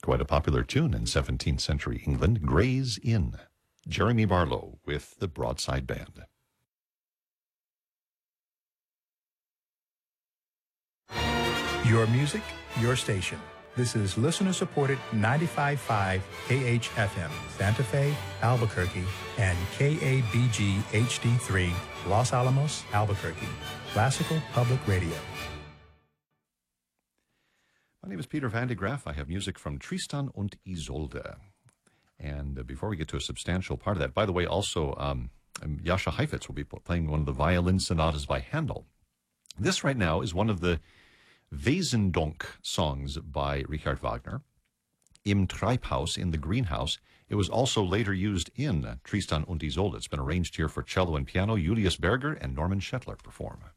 Quite a popular tune in 17th century England, Gray's Inn. Jeremy Barlow with the Broadside Band. Your music, your station. This is listener-supported 95.5 KHFM, Santa Fe, Albuquerque, and KABG HD3, Los Alamos, Albuquerque. Classical Public Radio. My name is Peter Van de Graaff. I have music from Tristan und Isolde. And before we get to a substantial part of that, by the way, also Jascha Heifetz will be playing one of the violin sonatas by Handel. This right now is one of the Wesendonck songs by Richard Wagner. Im Treibhaus, in the greenhouse. It was also later used in Tristan und Isolde. It's been arranged here for cello and piano. Julius Berger and Norman Shetler perform.